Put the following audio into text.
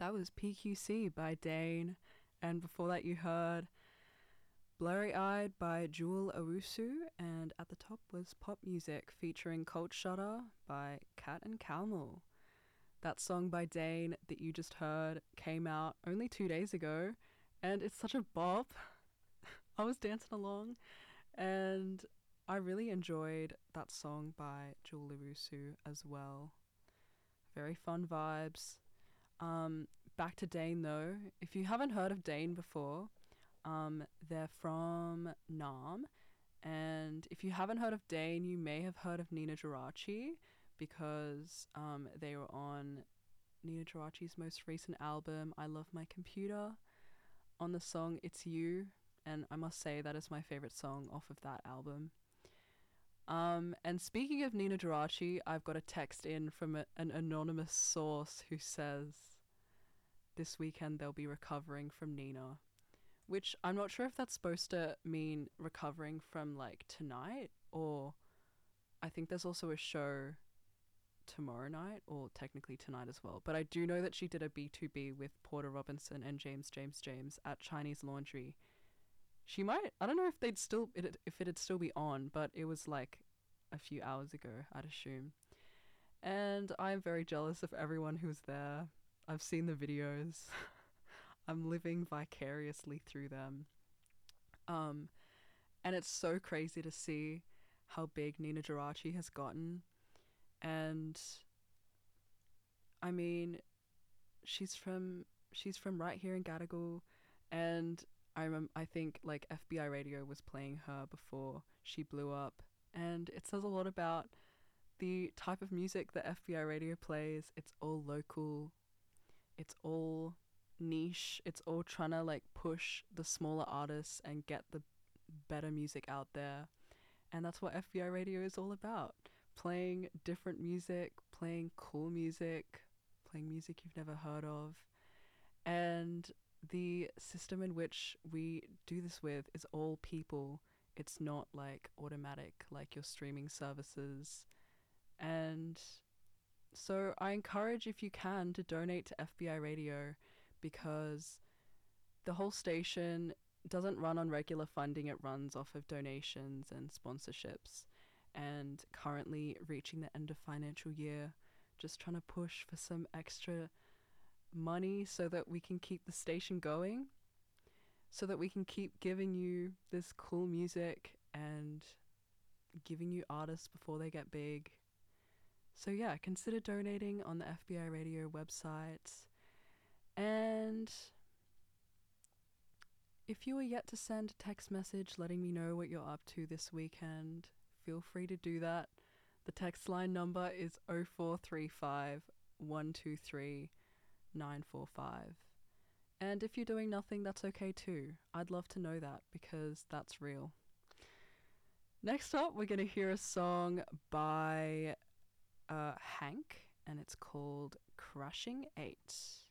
That was PQC by Dane, and before that you heard Blurry Eyed by Jewel Owusu, and at the top was Pop Music featuring Cold Shutter by Cat and Calmal. That song by Dane that you just heard came out only 2 days ago, and it's such a bop. I was dancing along, and I really enjoyed that song by Jewel Owusu as well. Very fun vibes. Back to Dane though. If you haven't heard of Dane before, they're from Nam, and if you haven't heard of Dane, you may have heard of Nina Geraci because they were on Nina Geraci's most recent album, I Love My Computer, on the song It's You, and I must say that is my favourite song off of that album. And speaking of Nina Geraci, I've got a text in from an anonymous source who says this weekend they'll be recovering from Nina, which I'm not sure if that's supposed to mean recovering from like tonight, or I think there's also a show tomorrow night, or technically tonight as well. But I do know that she did a B2B with Porter Robinson and James at Chinese Laundry. She might, I don't know if it'd still be on, but it was like a few hours ago, I'd assume. And I'm very jealous of everyone who's there. I've seen the videos. I'm living vicariously through them. And it's so crazy to see how big Nina Geraci has gotten. And I mean, she's from right here in Gadigal, and I think like FBI Radio was playing her before she blew up, and it says a lot about the type of music that FBI Radio plays. It's all local, it's all niche, it's all trying to like push the smaller artists and get the better music out there. And that's what FBI Radio is all about. Playing different music, playing cool music, playing music you've never heard of. And the system in which we do this with is all people. It's not like automatic like your streaming services. And so I encourage, if you can, to donate to FBI Radio, because the whole station doesn't run on regular funding. It runs off of donations and sponsorships, and currently reaching the end of financial year, just trying to push for some extra money so that we can keep the station going, so that we can keep giving you this cool music and giving you artists before they get big. So yeah, consider donating on the FBI Radio website. And if you are yet to send a text message letting me know what you're up to this weekend, feel free to do that. The text line number is 0435 123 945. And if you're doing nothing, that's okay too. I'd love to know that, because that's real. Next up, we're going to hear a song by Hank, and it's called Crushing 8.